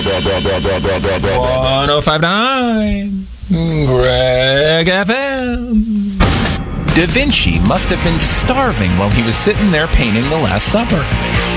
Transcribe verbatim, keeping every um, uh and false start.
one oh five point nine Greg F M. Da Vinci must have been starving while he was sitting there painting the Last Supper.